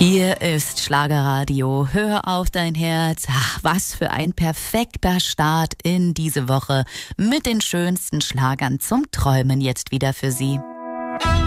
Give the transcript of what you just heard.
Hier ist Schlagerradio. Hör auf dein Herz. Ach, was für ein perfekter Start in diese Woche mit den schönsten Schlagern zum Träumen jetzt wieder für Sie.